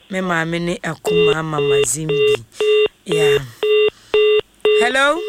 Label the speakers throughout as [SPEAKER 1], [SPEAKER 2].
[SPEAKER 1] Me maame ne akuma mama Zimbi. Yeah. Hello?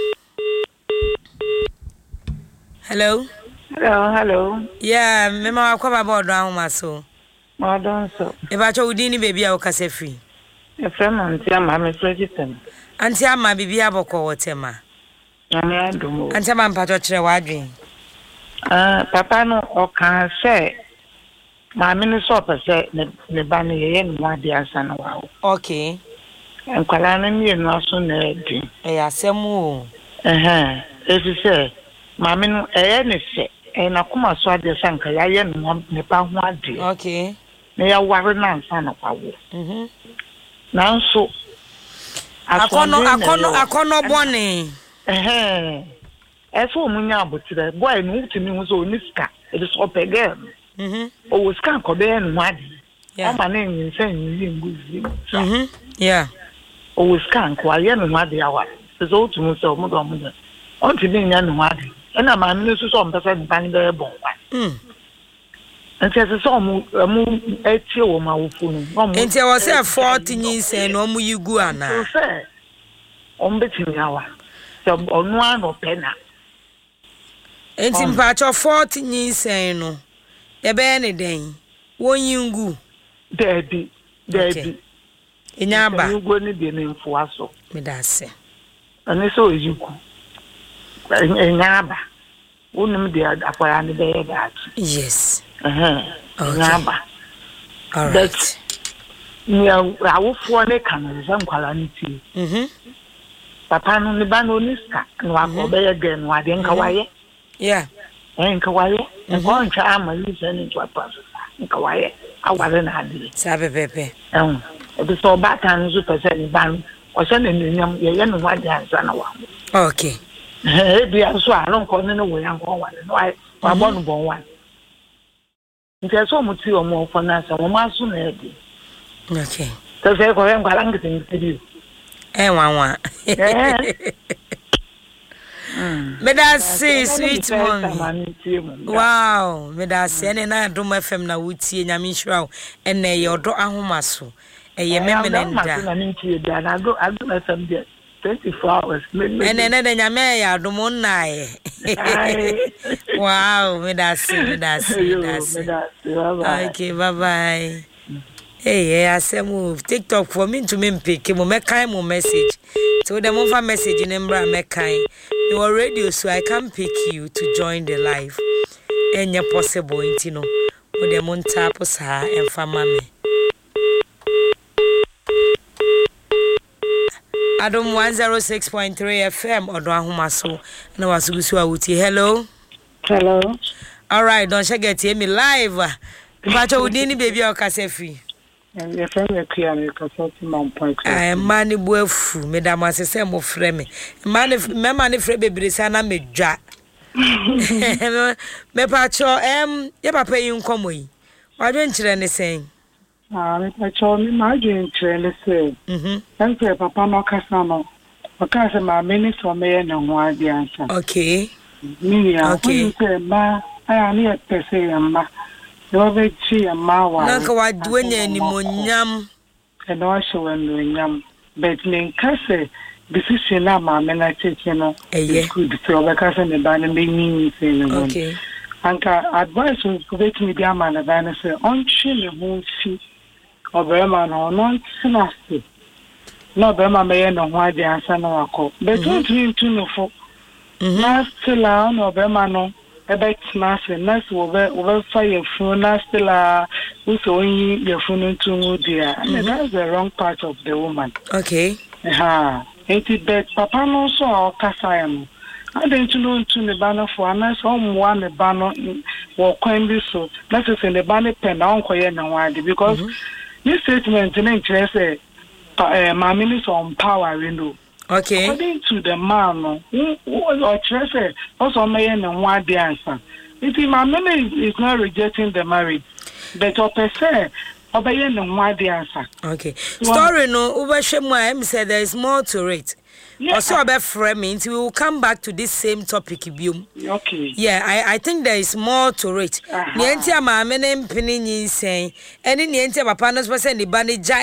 [SPEAKER 1] Hello?
[SPEAKER 2] Hello.
[SPEAKER 1] Yeah, me ma akwa baba odo ahoma so.
[SPEAKER 2] Ma don so.
[SPEAKER 1] E ba cho udi ni baby a o kase free.
[SPEAKER 2] E friend auntie ama me president.
[SPEAKER 1] Auntie ama bibi aboko wotema.
[SPEAKER 2] Na me adumo.
[SPEAKER 1] Auntie ama mpacho kire wadwen.
[SPEAKER 2] Papa no o kan say ma me no so pese ne ba ne ye no ade asa na wa.
[SPEAKER 1] Okay.
[SPEAKER 2] Enkwala na mi no so na edi.
[SPEAKER 1] E asemu o.
[SPEAKER 2] Esi say ma me no ne se na kuma so ade sanka ya ye no ne pa ho ade.
[SPEAKER 1] Okay.
[SPEAKER 2] Ne ya ware na ansa na kwawo. Nanso
[SPEAKER 1] akono bone.
[SPEAKER 2] Eso munya abotire boy no utimi hu so oniska it is up again. O was kan ko be no wadi. O ma na nyin nguzi.
[SPEAKER 1] Yeah.
[SPEAKER 2] O was kan ko aye no wadi awa. So utimi so mo do mo. On ti ni nya no wadi. E na ma mi so mpesa ban be bon wa. Nti so mu etie wo ma wo fu no.
[SPEAKER 1] Nti wo se 40 nyinsen no mu yigu ana.
[SPEAKER 2] So say ombetimi awa. So onu ano pena.
[SPEAKER 1] Enti mpacho 40 nyinsen no. Ebe ne den. Wonyingu.
[SPEAKER 2] Daddy.
[SPEAKER 1] Inyaba.
[SPEAKER 2] Nyugo ni de nemfo aso.
[SPEAKER 1] Me da se.
[SPEAKER 2] Ani so yiku. Inyaba. Unum de akwara ni be that.
[SPEAKER 1] Yes.
[SPEAKER 2] Inyaba.
[SPEAKER 1] All right.
[SPEAKER 2] Ni awofo ne kan ze nkwara ni ti. Papa no ni ba no niska no akobe ye gen wa de nka waye.
[SPEAKER 1] Yeah.
[SPEAKER 2] Nka waye. Nko ncha ama yi se ni to apaso. Nka waye. Aware na ade.
[SPEAKER 1] Sabe pepe.
[SPEAKER 2] Obi so batan zu pese ni ban. O se na nyam ye no wa de ansa na wa.
[SPEAKER 1] Okay.
[SPEAKER 2] Bi aso aron ko ne no wo yan ko wale. No ai wa bonu bon wa. Nti so mu ti o mo fo na sa mo ma su na ede.
[SPEAKER 1] Okay.
[SPEAKER 2] So se ko yan kwala ngiti ngiti.
[SPEAKER 1] Wanwa. Me da say sweet mommy. Wow, me da say na Dom FM na wutie nyame hwira ene ye odo ahoma so. Eye memene nda.
[SPEAKER 2] Na ntie da na do FM dia 24 hours.
[SPEAKER 1] Ene na nyame ya Dom nnae. Wow, me da say. Okay, bye bye. Hey, I say move TikTok for me to me pick mo make kind mo message. So the move message in Embra make kind. You are radio so I can pick you to join the live. Any possible intino. With the moon tap sa and fama me. Adam 106.3 FM or Dwahumaso. No was Uti. Hello. All right, don't forget me live. But you didn't baby or cafe.
[SPEAKER 2] Your friend will clear me because Mount Point.
[SPEAKER 1] I am money buefu, Madame Assessem of Freme. Money frebe brisana me jack. Me pacho, your papa you come away. Why don't you anything?
[SPEAKER 2] Me pacho, me margin train say. Thank you, Papa Mocasano. Because my minutes for me and one the answer.
[SPEAKER 1] Okay.
[SPEAKER 2] Me, okay. Ma, I am here per se, ma. Over chi and mawa.
[SPEAKER 1] Nanka wa duenya ni monyam.
[SPEAKER 2] And also when nyam. But in case decision na ma me na cheche no. Good so because me ba na me saying.
[SPEAKER 1] Okay.
[SPEAKER 2] Anka advice was make me be man na say on chi me ho fi. Oberema no no sinasi. No oberema me no ho ade ansa na wako. But don't you no for. Na still no oberema no. About mass and that's over fire phone, still who's only your phone into dear. And that's the wrong part of the woman.
[SPEAKER 1] Okay.
[SPEAKER 2] Ain't it bad? Papa no so or Cassiam. I didn't know to the banner for a nice home one the banner or coin this so. That is in the banner pen on Koyan wide because this statement in interest my minister on power window.
[SPEAKER 1] Okay.
[SPEAKER 2] According to the man, or treasure also may and one the answer. If my man is not rejecting the marriage, but per se, obey and one the answer.
[SPEAKER 1] Okay. Story no over Shemwa said there is more to it. Also about framing, we will come back to this same topic.
[SPEAKER 2] Okay.
[SPEAKER 1] Yeah, I think there is more to it. Nientia ma mene mpini saying, any nientia papanos was any bunny